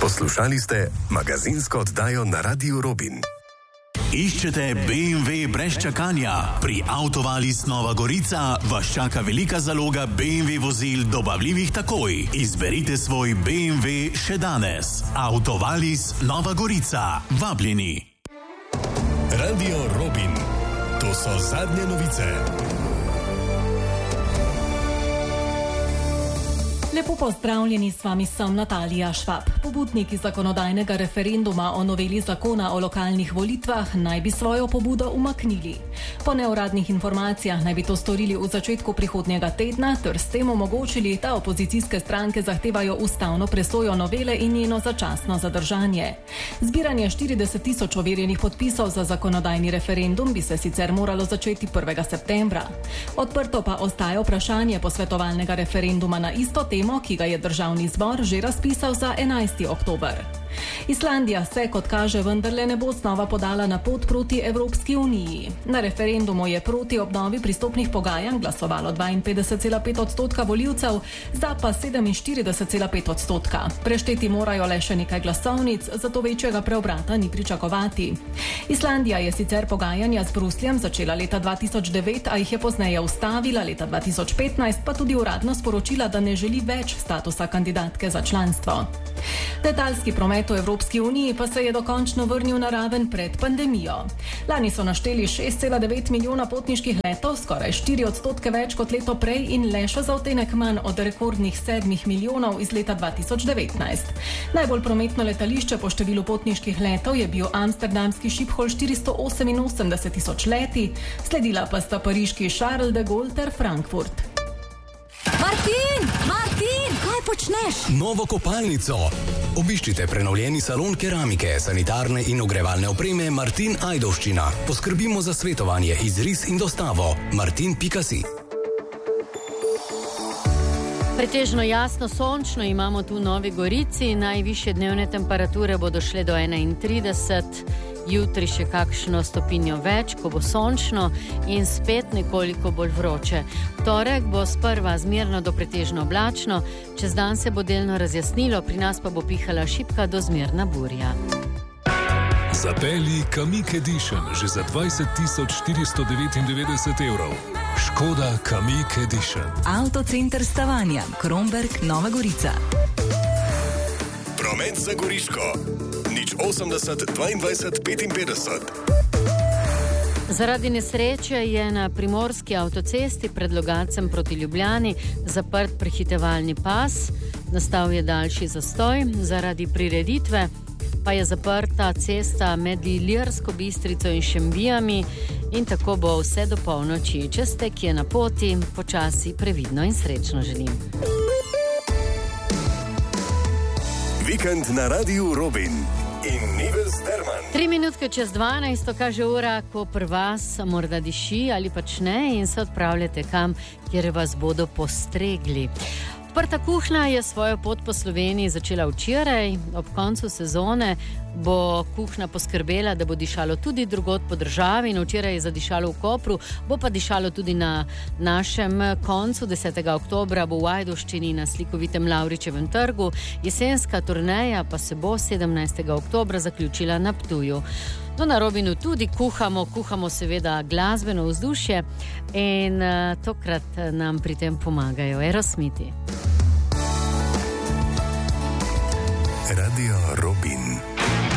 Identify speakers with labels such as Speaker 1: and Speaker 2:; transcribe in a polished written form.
Speaker 1: Poslušali ste magazinsko oddajo na Radiu Robin.
Speaker 2: Iščete BMW brez čakanja? Pri Autovalis Nova Gorica vas čaka velika zaloga BMW vozil dobavljivih takoj. Izberite svoj BMW še danes. Autovalis Nova Gorica. Vabljeni.
Speaker 1: Radio Robin. To so zadnje novice.
Speaker 3: Lepo pozdravljeni, s vami sem Natalija Švab. Pobudniki zakonodajnega referenduma o noveli zakona o lokalnih volitvah naj bi svojo pobudo umaknili. Po neuradnih informacijah naj bi to storili v začetku prihodnjega tedna, ter s tem omogočili, da opozicijske stranke zahtevajo ustavno presojo novele in njeno začasno zadržanje. Zbiranje 40.000 overjenih podpisov za zakonodajni referendum bi se sicer moralo začeti 1. septembra. Odprto pa ostaja vprašanje posvetovalnega referenduma na isto temo, ki ga je Državni zbor že razpisal za 11. oktober. Islandija se, kot kaže, vendarle ne bo znova podala na pot proti Evropski uniji. Na referendumu je proti obnovi pristopnih pogajanj glasovalo 52,5% volivcev, za pa 47,5%. Prešteti morajo le še nekaj glasovnic, zato večjega preobrata ni pričakovati. Islandija je sicer pogajanja z Brusljem začela leta 2009, a jih je pozneje ustavila, leta 2015 pa tudi uradno sporočila, da ne želi več statusa kandidatke za članstvo. Letalski promet v Evropski uniji pa se je dokončno vrnil na raven pred pandemijo. Lani so našteli 6,9 milijona potniških letov, skoraj 4% več kot leto prej in le še za odtenek manj od rekordnih 7 milijonov iz leta 2019. Najbolj prometno letališče po številu potniških letov je bil amsterdamski Schiphol 488.000 leti, sledila pa sta pariški Charles de Gaulle ter Frankfurt.
Speaker 4: Martin, kaj počneš?
Speaker 5: Novo kopalnico. Obiščite prenovljeni salon keramike, sanitarne in ogrevalne opreme Martin Ajdovščina. Poskrbimo za svetovanje, izris in dostavo. Martin.si.
Speaker 4: Pretežno jasno sončno imamo tu v Novi Gorici, najvišje dnevne temperature bodo šle do 31, jutri še kakšno stopinjo več, ko bo sončno in spet nekoliko bolj vroče. Torek bo sprva zmerno do pretežno oblačno, čez dan se bo delno razjasnilo, pri nas pa bo pihala šibka do zmerna burja.
Speaker 6: Zapelji Kamiq Edition že za 20.499 evrov. Škoda Kamiq Edition.
Speaker 7: Avtocenter Stavanja, Kromberk, Nova Gorica.
Speaker 1: Promet za Goriško. 080 22 55.
Speaker 4: Zaradi nesreče je na primorski avtocesti pred Logatcem proti Ljubljani zaprt prehitevalni pas, nastal je daljši zastoj, zaradi prireditve pa je zaprta cesta med Ilirsko Bistrico in Šembijami in tako bo vse do polnoči. Če ste kje na poti, počasi, previdno in srečno želim.
Speaker 1: Vikend na Radiu Robin in Nives Derman.
Speaker 4: 3 minutke čez 12, kaže ura, ko pri vas morda diši ali pač ne in se odpravljate kam, kjer vas bodo postregli. Odprta kuhna je svojo pot po Sloveniji začela včeraj. Ob koncu sezone bo kuhna poskrbela, da bo dišalo tudi drugod po državi. In včeraj je zadišalo v Kopru, bo pa dišalo tudi na našem koncu. 10. oktobra bo v Ajdovščini na slikovitem Lavričevem trgu. Jesenska turneja pa se bo 17. oktobra zaključila na Ptuju. No, na Robinu tudi kuhamo seveda glasbeno vzdušje in tokrat nam pri tem pomagajo Aerosmithi.
Speaker 1: Radio Robin.